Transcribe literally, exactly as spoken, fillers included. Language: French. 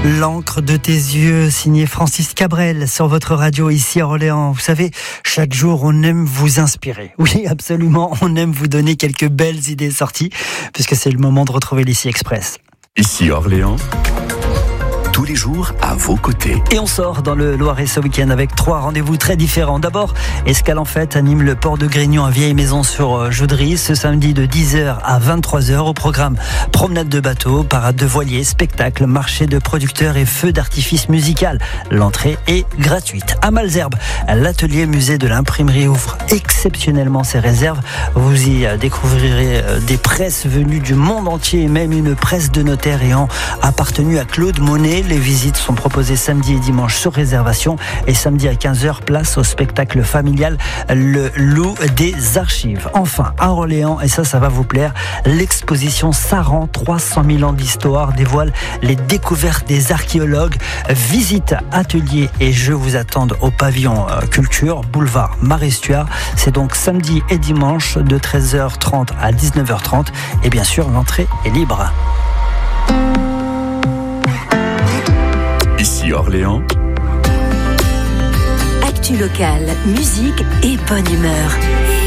L'encre de tes yeux, signé Francis Cabrel sur votre radio ici à Orléans. Vous savez, chaque jour, on aime vous inspirer. Oui, absolument, on aime vous donner quelques belles idées sorties, puisque c'est le moment de retrouver l'Ici Express. Ici Orléans, tous les jours à vos côtés. Et on sort dans le Loiret ce week-end avec trois rendez-vous très différents. D'abord, Escale en Fête anime le port de Grignon à Vieille Maison sur Joudry ce samedi de dix heures à vingt-trois heures. Au programme, promenade de bateau, parade de voiliers, spectacle, marché de producteurs et feu d'artifice musical. L'entrée est gratuite. À Malesherbes, l'atelier musée de l'imprimerie ouvre exceptionnellement ses réserves. Vous y découvrirez des presses venues du monde entier et même une presse de notaires ayant appartenu à Claude Monet. Les visites sont proposées samedi et dimanche sur réservation et samedi à quinze heures, place au spectacle familial Le Loup des Archives. Enfin, à Orléans, et ça, ça va vous plaire, l'exposition Saran, trois cent mille ans d'histoire, dévoile les découvertes des archéologues. Visite, atelier et jeux vous attendent au pavillon culture, boulevard Marie-Stuart. C'est donc samedi et dimanche de treize heures trente à dix-neuf heures trente et bien sûr, l'entrée est libre. Ici Orléans, actu locale, musique et bonne humeur.